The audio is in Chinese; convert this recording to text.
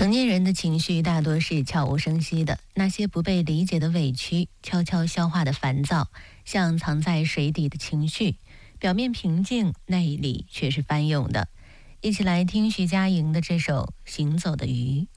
成年人的情绪大多是悄无声息的，那些不被理解的委屈，悄悄消化的烦躁，像藏在水底的情绪，表面平静，内里却是翻涌的。一起来听徐佳莹的这首《行走的鱼》。